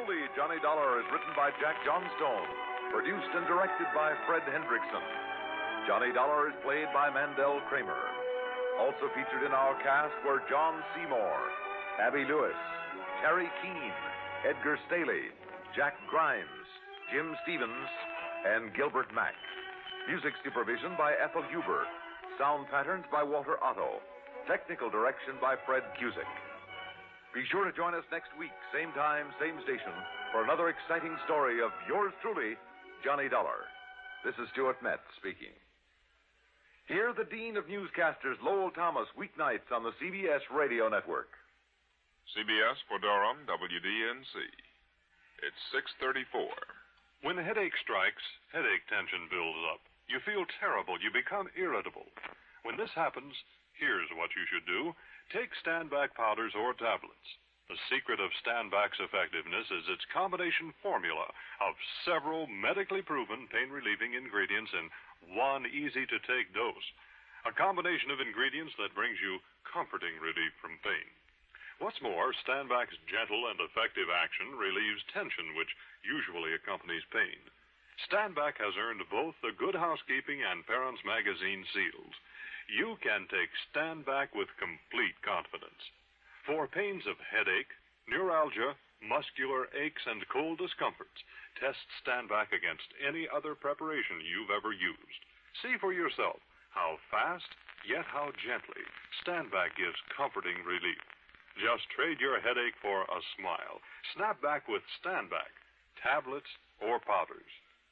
truly, Johnny Dollar is written by Jack Johnstone, produced and directed by Fred Hendrickson. Johnny Dollar is played by Mandel Kramer. Also featured in our cast were John Seymour, Abby Lewis, Terry Keane, Edgar Staley, Jack Grimes, Jim Stevens, and Gilbert Mack. Music supervision by Ethel Huber. Sound patterns by Walter Otto. Technical direction by Fred Cusick. Be sure to join us next week, same time, same station, for another exciting story of yours truly, Johnny Dollar. This is Stuart Metz speaking. Hear the Dean of Newscasters, Lowell Thomas, weeknights on the CBS Radio Network. CBS for Durham, WDNC. It's 6:34. When a headache strikes, headache tension builds up. You feel terrible. You become irritable. When this happens, here's what you should do. Take Stand-Back powders or tablets. The secret of Stand-Back's effectiveness is its combination formula of several medically proven pain-relieving ingredients in one easy-to-take dose. A combination of ingredients that brings you comforting relief from pain. What's more, Stand-Back's gentle and effective action relieves tension, which usually accompanies pain. Stand-Back has earned both the Good Housekeeping and Parents Magazine seals. You can take Stand-Back with complete confidence. For pains of headache, neuralgia, muscular aches, and cold discomforts, test Stand-Back against any other preparation you've ever used. See for yourself how fast, yet how gently, Stand-Back gives comforting relief. Just trade your headache for a smile. Snap back with Stand-Back, tablets or powders.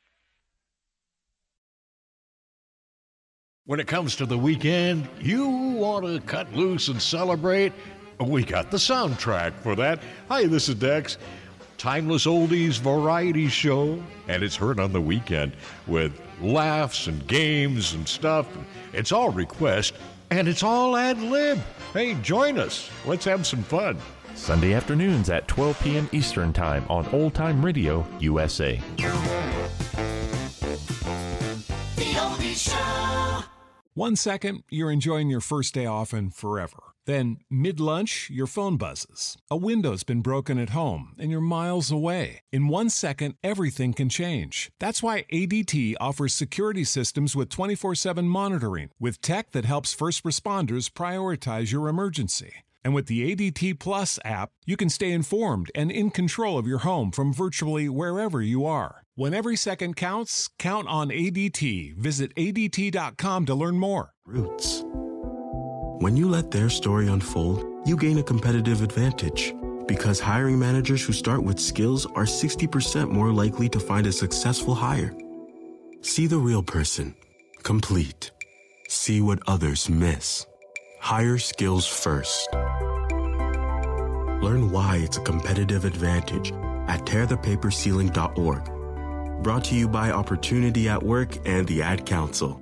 When it comes to the weekend, you want to cut loose and celebrate? We got the soundtrack for that. Hi, this is Dex. Timeless oldies variety show, and it's heard on the weekend with laughs and games and stuff. It's all request, and it's all ad-lib. Hey, join us. Let's have some fun. Sunday afternoons at 12 p.m. Eastern Time on Old Time Radio USA. The Oldies Show. 1 second, you're enjoying your first day off and forever. Then, mid-lunch, your phone buzzes. A window's been broken at home, and you're miles away. In 1 second, everything can change. That's why ADT offers security systems with 24/7 monitoring, with tech that helps first responders prioritize your emergency. And with the ADT Plus app, you can stay informed and in control of your home from virtually wherever you are. When every second counts, count on ADT. Visit ADT.com to learn more. Roots. When you let their story unfold, you gain a competitive advantage. Because hiring managers who start with skills are 60% more likely to find a successful hire. See the real person. Complete. See what others miss. Hire skills first. Learn why it's a competitive advantage at tearthepaperceiling.org. Brought to you by Opportunity at Work and the Ad Council.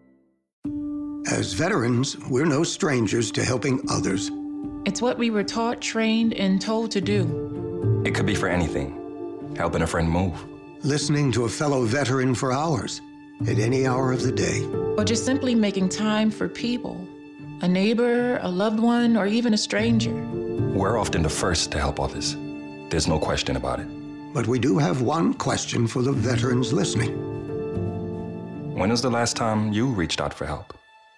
As veterans, we're no strangers to helping others. It's what we were taught, trained, and told to do. It could be for anything. Helping a friend move. Listening to a fellow veteran for hours, at any hour of the day. Or just simply making time for people. A neighbor, a loved one, or even a stranger. We're often the first to help others. There's no question about it. But we do have one question for the veterans listening. When was the last time you reached out for help?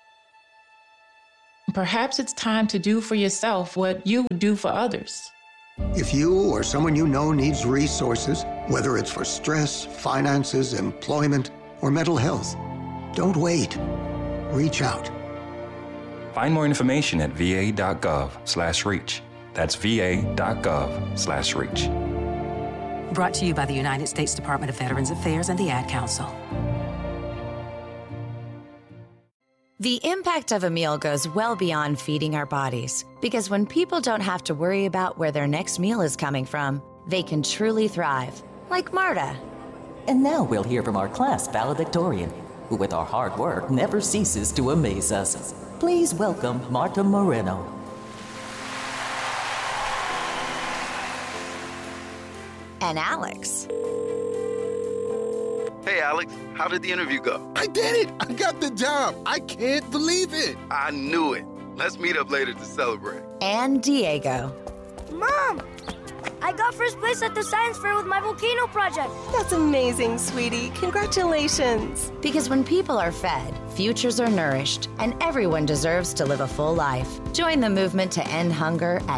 Perhaps it's time to do for yourself what you would do for others. If you or someone you know needs resources, whether it's for stress, finances, employment, or mental health, don't wait. Reach out. Find more information at va.gov/reach. That's va.gov/reach. Brought to you by the United States Department of Veterans Affairs and the Ad Council. The impact of a meal goes well beyond feeding our bodies, because when people don't have to worry about where their next meal is coming from, they can truly thrive, like Marta. And now we'll hear from our class valedictorian, who with our hard work never ceases to amaze us. Please welcome Marta Moreno. And Alex. Hey, Alex, how did the interview go? I did it! I got the job! I can't believe it! I knew it. Let's meet up later to celebrate. And Diego. Mom, I got first place at the science fair with my volcano project. That's amazing, sweetie. Congratulations. Because when people are fed, futures are nourished, and everyone deserves to live a full life. Join the movement to end hunger at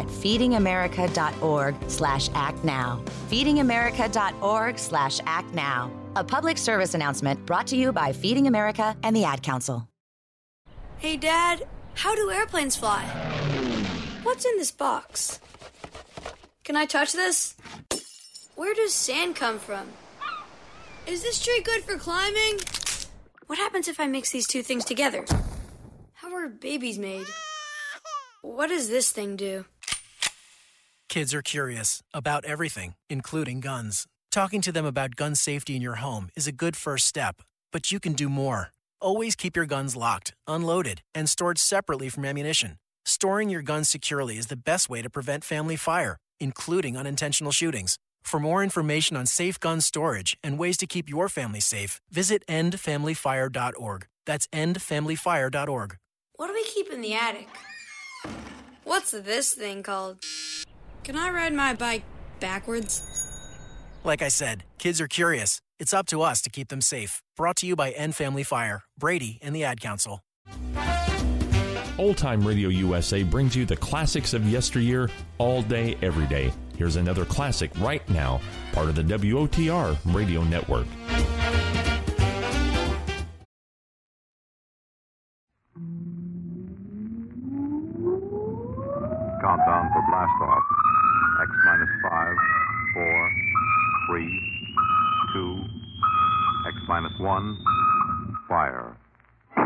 feedingamerica.org/actnow. feedingamerica.org/actnow. A public service announcement brought to you by Feeding America and the Ad Council. Hey, Dad, how do airplanes fly? What's in this box? Can I touch this? Where does sand come from? Is this tree good for climbing? What happens if I mix these two things together? How are babies made? What does this thing do? Kids are curious about everything, including guns. Talking to them about gun safety in your home is a good first step, but you can do more. Always keep your guns locked, unloaded, and stored separately from ammunition. Storing your guns securely is the best way to prevent family fire, including unintentional shootings. For more information on safe gun storage and ways to keep your family safe, visit endfamilyfire.org. That's endfamilyfire.org. What do we keep in the attic? What's this thing called? Can I ride my bike backwards? Like I said, kids are curious. It's up to us to keep them safe. Brought to you by End Family Fire, Brady, and the Ad Council. Old Time Radio USA brings you the classics of yesteryear all day, every day. Here's another classic right now, part of the WOTR Radio Network. Countdown for blast off. X minus 5, 4, 3, 2, X minus 1, fire.